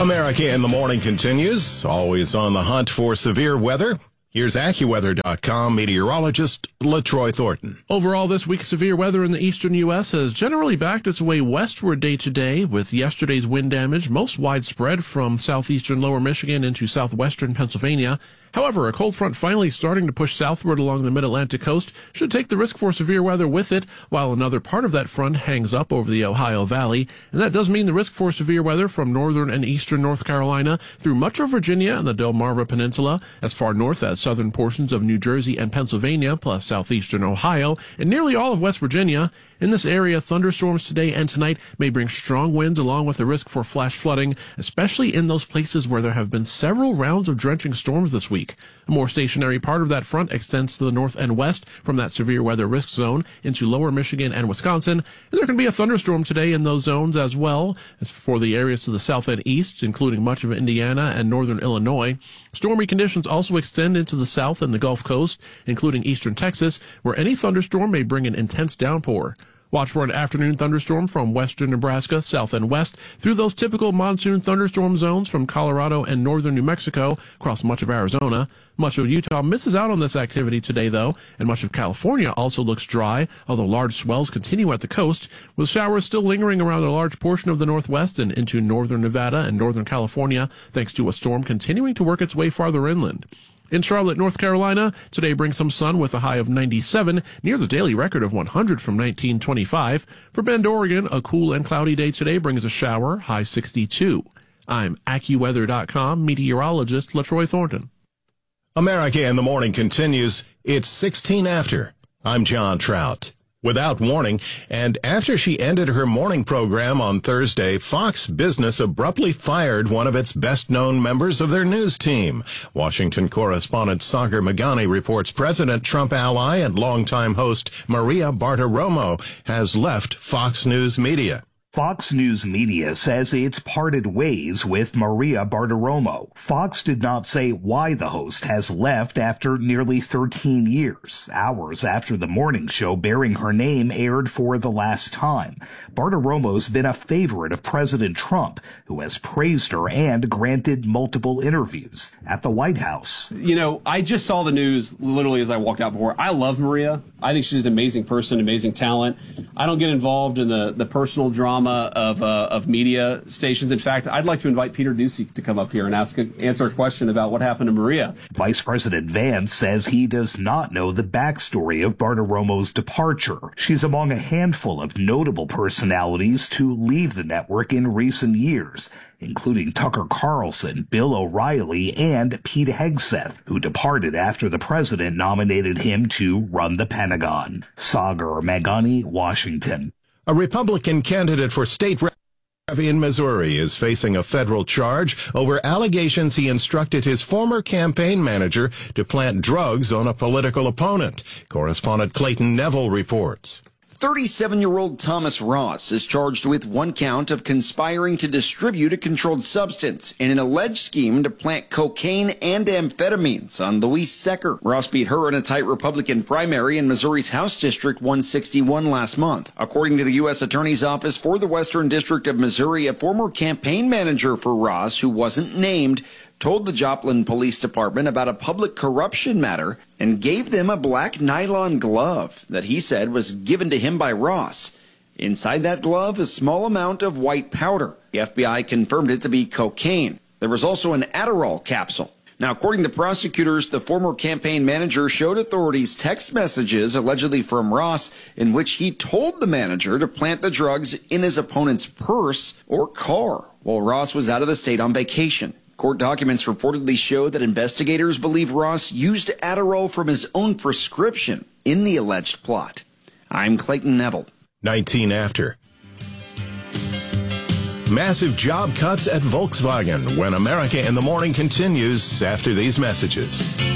America in the Morning continues, always on the hunt for severe weather. Here's AccuWeather.com meteorologist LaTroy Thornton. Overall this week, severe weather in the eastern U.S. has generally backed its way westward day to day, with yesterday's wind damage most widespread from southeastern lower Michigan into southwestern Pennsylvania. However, a cold front finally starting to push southward along the mid-Atlantic coast should take the risk for severe weather with it, while another part of that front hangs up over the Ohio Valley. And that does mean the risk for severe weather from northern and eastern North Carolina through much of Virginia and the Delmarva Peninsula, as far north as southern portions of New Jersey and Pennsylvania, plus southeastern Ohio, and nearly all of West Virginia. In this area, thunderstorms today and tonight may bring strong winds along with the risk for flash flooding, especially in those places where there have been several rounds of drenching storms this week. A more stationary part of that front extends to the north and west from that severe weather risk zone into lower Michigan and Wisconsin. And there can be a thunderstorm today in those zones as well as for the areas to the south and east, including much of Indiana and northern Illinois. Stormy conditions also extend into the south and the Gulf Coast, including eastern Texas, where any thunderstorm may bring an intense downpour. Watch for an afternoon thunderstorm from western Nebraska, south and west, through those typical monsoon thunderstorm zones from Colorado and northern New Mexico across much of Arizona. Much of Utah misses out on this activity today, though, and much of California also looks dry, although large swells continue at the coast, with showers still lingering around a large portion of the northwest and into northern Nevada and northern California, thanks to a storm continuing to work its way farther inland. In Charlotte, North Carolina, today brings some sun with a high of 97, near the daily record of 100 from 1925. For Bend, Oregon, a cool and cloudy day today brings a shower, high 62. I'm AccuWeather.com meteorologist LaTroy Thornton. America in the Morning continues. It's 16 after. I'm John Trout. Without warning, and after she ended her morning program on Thursday, Fox Business abruptly fired one of its best-known members of their news team. Washington correspondent Sagar Meghani reports President Trump ally and longtime host Maria Bartiromo has left Fox News Media. Fox News Media says it's parted ways with Maria Bartiromo. Fox did not say why the host has left after nearly 13 years, hours after the morning show bearing her name aired for the last time. Bartiromo's been a favorite of President Trump, who has praised her and granted multiple interviews at the White House. You know, I just saw the news literally as I walked out before. I love Maria. I think she's an amazing person, amazing talent. I don't get involved in the personal drama of media stations. In fact, I'd like to invite Peter Doocy to come up here and answer a question about what happened to Maria. Vice President Vance says he does not know the backstory of Bartiromo's departure. She's among a handful of notable personalities to leave the network in recent years, including Tucker Carlson, Bill O'Reilly, and Pete Hegseth, who departed after the president nominated him to run the Pentagon. Sagar Meghani, Washington. A Republican candidate for state rep in Missouri is facing a federal charge over allegations he instructed his former campaign manager to plant drugs on a political opponent. Correspondent Clayton Neville reports. 37-year-old Thomas Ross is charged with one count of conspiring to distribute a controlled substance in an alleged scheme to plant cocaine and amphetamines on Louise Secker. Ross beat her in a tight Republican primary in Missouri's House District 161 last month. According to the U.S. Attorney's Office for the Western District of Missouri, a former campaign manager for Ross, who wasn't named, told the Joplin Police Department about a public corruption matter and gave them a black nylon glove that he said was given to him by Ross. Inside that glove, a small amount of white powder. The FBI confirmed it to be cocaine. There was also an Adderall capsule. Now, according to prosecutors, the former campaign manager showed authorities text messages allegedly from Ross in which he told the manager to plant the drugs in his opponent's purse or car while Ross was out of the state on vacation. Court documents reportedly show that investigators believe Ross used Adderall from his own prescription in the alleged plot. I'm Clayton Neville. 19 after. Massive job cuts at Volkswagen when America in the Morning continues after these messages.